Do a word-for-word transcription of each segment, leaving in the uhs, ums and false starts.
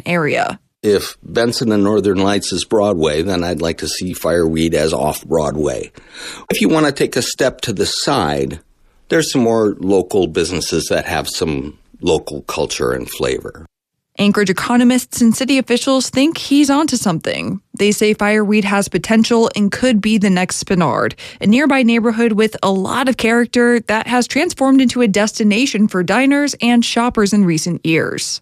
area. If Benson and Northern Lights is Broadway, then I'd like to see Fireweed as off-Broadway. If you want to take a step to the side, there's some more local businesses that have some local culture and flavor. Anchorage economists and city officials think he's onto something. They say Fireweed has potential and could be the next Spenard, a nearby neighborhood with a lot of character that has transformed into a destination for diners and shoppers in recent years.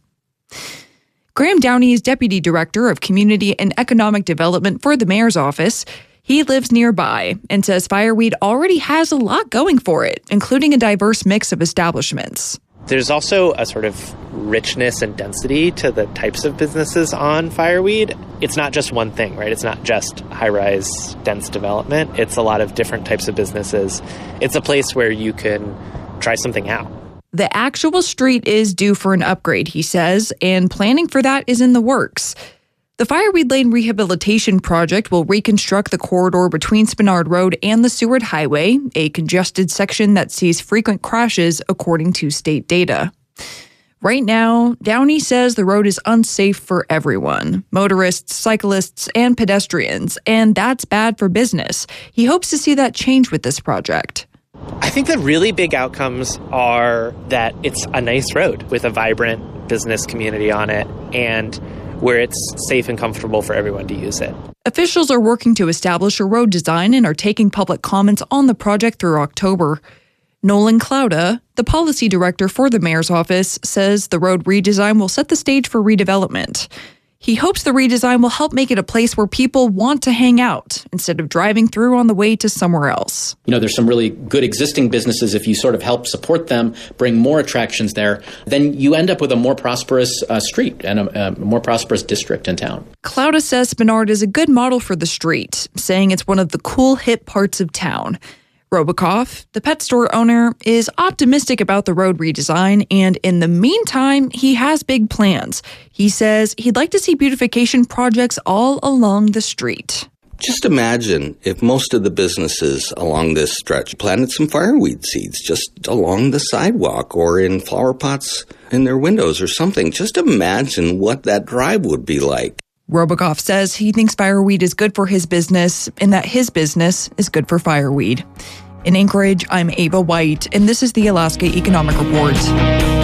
Graham Downey is Deputy Director of Community and Economic Development for the Mayor's Office. He lives nearby and says Fireweed already has a lot going for it, including a diverse mix of establishments. There's also a sort of richness and density to the types of businesses on Fireweed. It's not just one thing, right? It's not just high-rise, dense development. It's a lot of different types of businesses. It's a place where you can try something out. The actual street is due for an upgrade, he says, and planning for that is in the works. The Fireweed Lane Rehabilitation Project will reconstruct the corridor between Spenard Road and the Seward Highway, a congested section that sees frequent crashes according to state data. Right now, Downey says the road is unsafe for everyone, motorists, cyclists, and pedestrians, and that's bad for business. He hopes to see that change with this project. I think the really big outcomes are that it's a nice road with a vibrant business community on it and where it's safe and comfortable for everyone to use it. Officials are working to establish a road design and are taking public comments on the project through October. Nolan Clouda, the policy director for the mayor's office, says the road redesign will set the stage for redevelopment. He hopes the redesign will help make it a place where people want to hang out instead of driving through on the way to somewhere else. You know, there's some really good existing businesses. If you sort of help support them, bring more attractions there, then you end up with a more prosperous uh, street and a, a more prosperous district in town. Clouda says Spenard is a good model for the street, saying it's one of the cool, hip parts of town. Robakoff, the pet store owner, is optimistic about the road redesign, and in the meantime, he has big plans. He says he'd like to see beautification projects all along the street. Just imagine if most of the businesses along this stretch planted some fireweed seeds just along the sidewalk or in flower pots in their windows or something. Just imagine what that drive would be like. Robakoff says he thinks fireweed is good for his business and that his business is good for fireweed. In Anchorage, I'm Ava White, and this is the Alaska Economic Report.